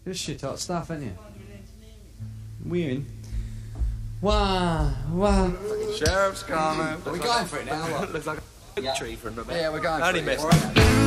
Just shit hot stuff, ain't you? We in. Wow, wow. Sheriff's coming. Are we going for it now? Looks like a tree for a bit. Yeah, we're going for Only it. missed. All right.